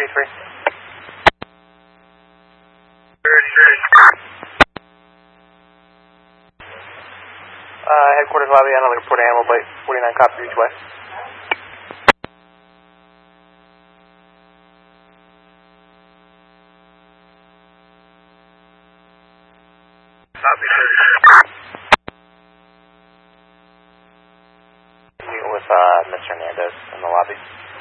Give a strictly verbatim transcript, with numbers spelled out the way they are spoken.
thirty-three. Uh, headquarters lobby, I know they report animal bite, forty-nine copy each way. Copy, with uh, Mister Hernandez in the lobby.